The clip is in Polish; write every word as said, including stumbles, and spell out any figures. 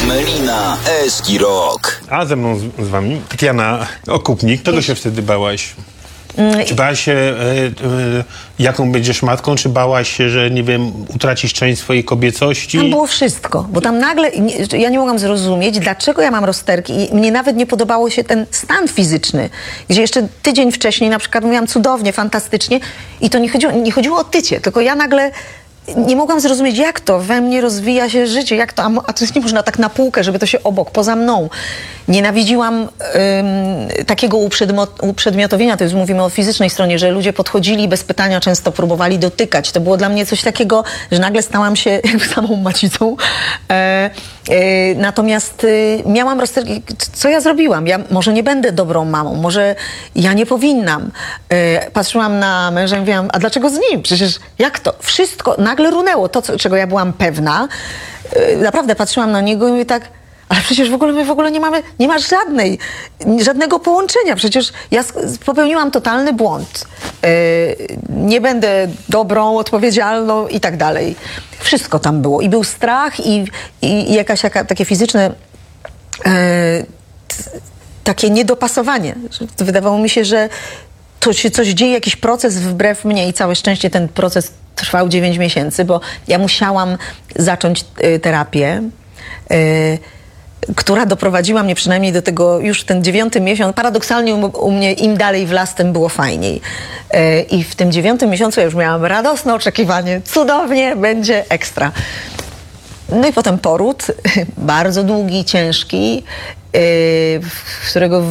Melina Eski Rock. A ze mną z, z wami Tatiana Okupnik. Czego się wtedy bałaś? Czy bałaś się, e, e, jaką będziesz matką, czy bałaś się, że, nie wiem, utracisz część swojej kobiecości? Tam było wszystko, bo tam nagle, nie, ja nie mogłam zrozumieć, dlaczego ja mam rozterki i mnie nawet nie podobało się ten stan fizyczny, gdzie jeszcze tydzień wcześniej na przykład mówiłam cudownie, fantastycznie i to nie chodziło, nie chodziło o tycie, tylko ja nagle nie mogłam zrozumieć, jak to we mnie rozwija się życie, jak to, a, a to jest nie można tak na półkę, żeby to się obok, poza mną. Nienawidziłam ym, takiego uprzedmo, uprzedmiotowienia, to już mówimy o fizycznej stronie, że ludzie podchodzili bez pytania, często próbowali dotykać. To było dla mnie coś takiego, że nagle stałam się jakby samą macicą. E, e, natomiast e, miałam rozterki, co ja zrobiłam? Ja może nie będę dobrą mamą, może ja nie powinnam. E, patrzyłam na męża i mówiłam, a dlaczego z nim? Przecież jak to? Wszystko nagle runęło, to, co, czego ja byłam pewna. E, naprawdę patrzyłam na niego i mówię tak, ale przecież w ogóle my w ogóle nie mamy, nie ma żadnej, żadnego połączenia. Przecież ja popełniłam totalny błąd. Yy, nie będę dobrą, odpowiedzialną i tak dalej. Wszystko tam było. I był strach i, i, i jakaś jaka, takie fizyczne yy, t, takie niedopasowanie. Wydawało mi się, że to się coś dzieje, jakiś proces wbrew mnie i całe szczęście ten proces trwał dziewięć miesięcy, bo ja musiałam zacząć yy, terapię. Yy, która doprowadziła mnie przynajmniej do tego już ten dziewiąty miesiąc. Paradoksalnie u, u mnie im dalej w las, tym było fajniej. Yy, I w tym dziewiątym miesiącu ja już miałam radosne oczekiwanie. Cudownie, będzie ekstra. No i potem poród, bardzo długi, ciężki, yy, w którego